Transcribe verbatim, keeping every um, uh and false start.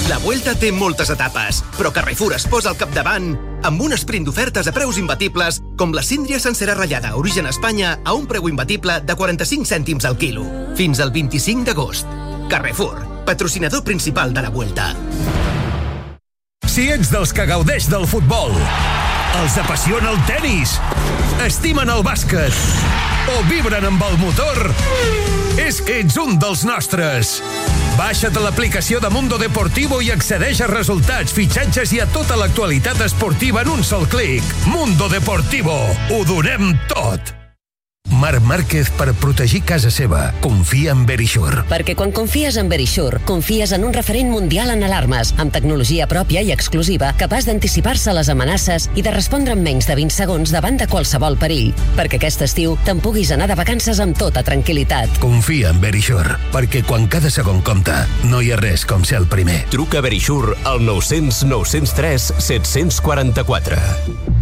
La Vuelta té moltes etapes, però Carrefour es posa al capdavant amb un sprint d'ofertes a preus imbatibles com la síndria sencera ratllada origen Espanya a un preu imbatible de quaranta-cinc cèntims al quilo. Fins al vint-i-cinc d'agost. Carrefour, patrocinador principal de la Vuelta. Si ets dels que gaudeix del futbol, els apassiona el tennis, estimen el bàsquet o vibren amb el motor, és que ets un dels nostres. Baixa't l'aplicació de Mundo Deportivo i accedeix a resultats, fitxatges i a tota l'actualitat esportiva en un sol clic. Mundo Deportivo. Ho donem tot. Marc Márquez, per protegir casa seva, confia en Verisure. Perquè quan confies en Verisure, confies en un referent mundial en alarmes, amb tecnologia pròpia i exclusiva, capaç d'anticipar-se a les amenaces i de respondre en menys de vint segons davant de qualsevol perill. Perquè aquest estiu te'n puguis anar de vacances amb tota tranquil·litat. Confia en Verisure, perquè quan cada segon compta, no hi ha res com ser el primer. Truca a Verisure al nou cents nou cents tres set cents quaranta-quatre.